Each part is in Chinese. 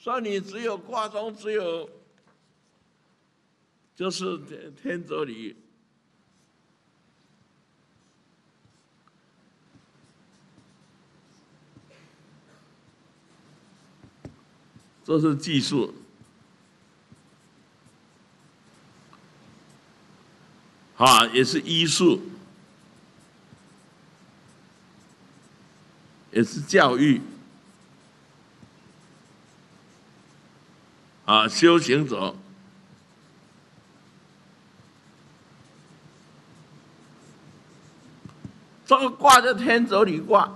所以你只有卦中只有就是天泽履，这是技术。啊，也是医术，也是教育，啊，修行者。这个卦叫天泽履卦，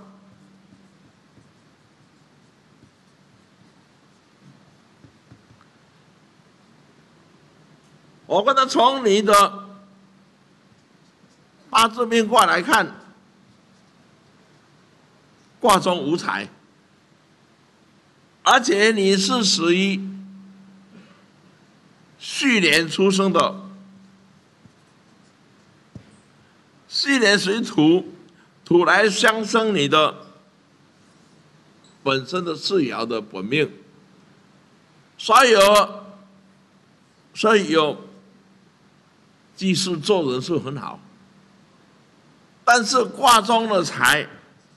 我跟他从你的八字命卦来看，卦中无财，而且你是属于戌年出生的，戌年属土，土来相生你的本身的四爻的本命，所以有技术做人是很好，但是卦中的财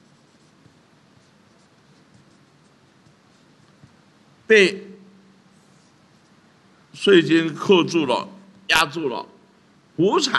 被税金扣住了，压住了，无财。